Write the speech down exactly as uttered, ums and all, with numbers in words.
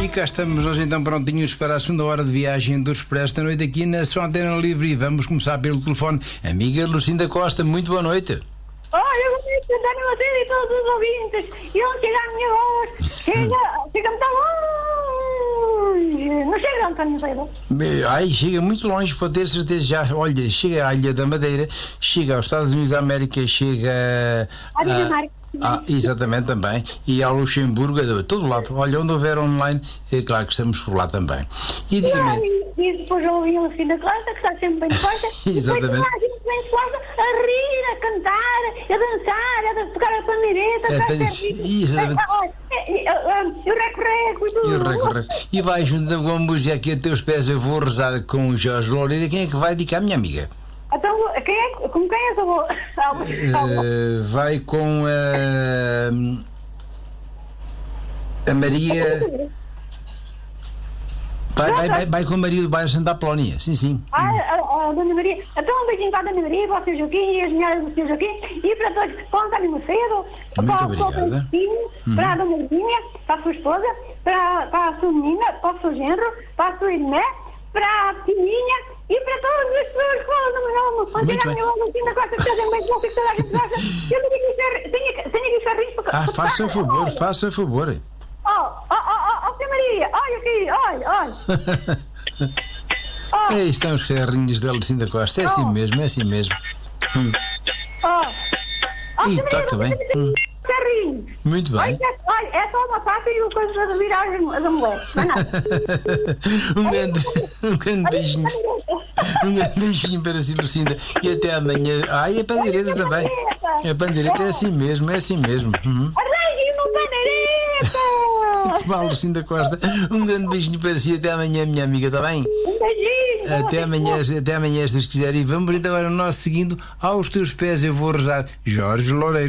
E cá estamos nós então prontinhos para a segunda hora de viagem do Expresso esta noite aqui na sua Antena Livre. E vamos começar pelo telefone. Amiga Lucinda Costa, muito boa noite. Olha, eu vou tentar não bater e todos os ouvintes. E onde chega a minha voz, chega, chega muito longe. Não chega, António Pedro? Ai, chega muito longe, pode ter certeza já. Olha, chega à Ilha da Madeira, chega aos Estados Unidos da América, chega à Dinamarca. Ah, exatamente, também. E ao Luxemburgo, a todo lado. Olha, onde houver online, é claro que estamos por lá também. E diga-me. E, e depois eu ouvi a Lucinda Costa, que está sempre bem disposta. Exatamente. E depois lá, gente bem disposta a rir, a cantar, a dançar, a tocar a pandeireta. É, a tem, exatamente. E o reco-reco e tudo. E o reco-reco. E vai junto com a música aqui a teus pés. Eu vou rezar com o Jorge Loureiro. Quem é que vai dedicar, minha amiga? Então, quem é, com quem é que eu vou? Uh, vai com a, a Maria. Vai, vai, vai, vai com a Maria do bairro Santa Apolónia, sim, sim. Ah, a, a Dona Maria. Então, um beijinho para a Dona Maria, para o seu Joaquim e as mulheres do seu Joaquim e para todos, para o António Macedo, muito para, obrigada. para o Francisco, uhum. Para a Dona Virgínia, para a sua esposa, para, para a sua menina, para o seu genro, para a sua irmã, para a Tininha. E para todas as pessoas que falam no meu nome, ontem a minha mão ainda gosta de fazer bem, gosta de toda a gente gosta. Eu tenho aqui os carrinhos para... Ah, faça o favor, olha. Faça o favor. Oh, oh, oh, oh, Tia Maria, olha aqui, olha, olha. Oh. Aí estão os ferrinhos da Lucinda Costa, é assim oh. mesmo, é assim mesmo. Hum. Oh. Oh, e toca bem. Hum. Muito bem. Olha, olha, é só uma pata e o coisa de virar as mulheres. Não é nada. um, grande, um grande beijinho. Um grande beijinho para si, Lucinda. E até amanhã. Ai, a pandeireta também. A pandeireta é assim mesmo, é assim mesmo. Uhum. Arranjem uma pandeireta! Que mal, Lucinda Costa. Um grande beijinho para si. Até amanhã, minha amiga, está bem? Um beijinho. Até amanhã, até amanhã, se Deus quiser. E vamos agora nós seguindo aos teus pés. Eu vou rezar Jorge Loureiro.